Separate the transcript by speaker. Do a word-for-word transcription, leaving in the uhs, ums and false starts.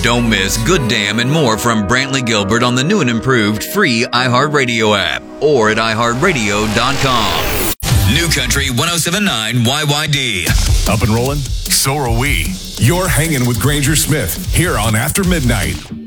Speaker 1: Don't miss Good Damn and more from Brantley Gilbert on the new and improved free iHeartRadio app or at i heart radio dot com. New Country one oh seven point nine Y Y D.
Speaker 2: Up and rolling? So are we. You're hanging with Granger Smith here on After Midnight.